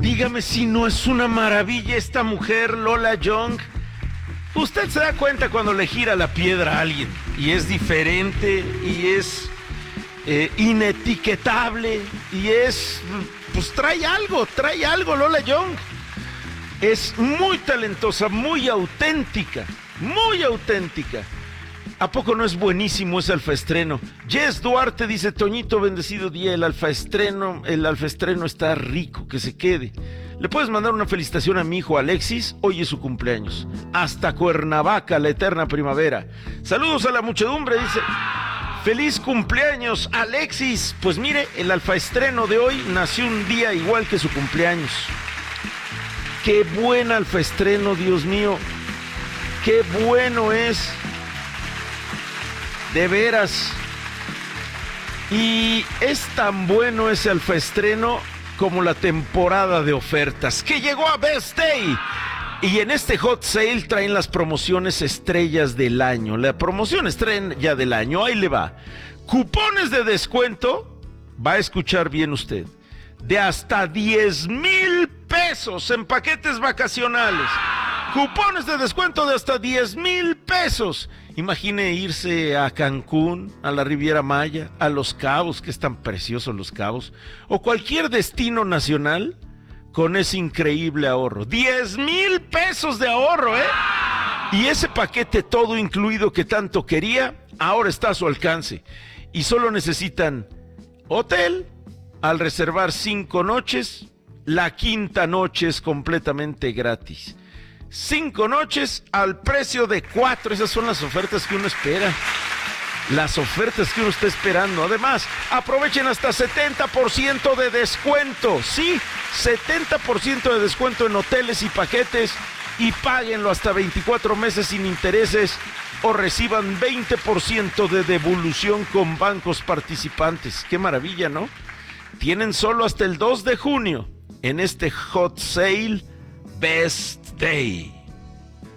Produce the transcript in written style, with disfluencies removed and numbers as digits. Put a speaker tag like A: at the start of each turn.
A: Dígame si no es una maravilla esta mujer, Lola Young. Usted se da cuenta cuando le gira la piedra a alguien y es diferente y es inetiquetable y es, pues trae algo Lola Young. Es muy talentosa, muy auténtica, muy auténtica. ¿A poco no es buenísimo ese alfaestreno? Jess Duarte dice, Toñito, bendecido día, el alfaestreno está rico, que se quede. ¿Le puedes mandar una felicitación a mi hijo Alexis? Hoy es su cumpleaños. Hasta Cuernavaca, la eterna primavera. Saludos a la muchedumbre, dice. ¡Feliz cumpleaños, Alexis! Pues mire, el alfaestreno de hoy nació un día igual que su cumpleaños. ¡Qué buen alfaestreno, Dios mío! ¡Qué bueno es! De veras. Y es tan bueno ese alfaestreno como la temporada de ofertas, que llegó a Best Day. Y en este hot sale traen las promociones estrellas del año. La promoción estrella del año, ahí le va. Cupones de descuento, va a escuchar bien usted, de hasta 10,000 pesos en paquetes vacacionales. Cupones de descuento de hasta 10,000 pesos. Imagine irse a Cancún, a la Riviera Maya, a Los Cabos, que están preciosos Los Cabos, o cualquier destino nacional con ese increíble ahorro. 10,000 pesos de ahorro, ¿eh? Y ese paquete todo incluido que tanto quería, ahora está a su alcance. Y solo necesitan hotel, al reservar 5 noches, la quinta noche es completamente gratis. 5 noches al precio de 4. Esas son las ofertas que uno espera. Las ofertas que uno está esperando. Además, aprovechen hasta 70% de descuento. Sí, 70% de descuento en hoteles y paquetes. Y páguenlo hasta 24 meses sin intereses. O reciban 20% de devolución con bancos participantes. Qué maravilla, ¿no? Tienen solo hasta el 2 de junio en este hot sale Best Day.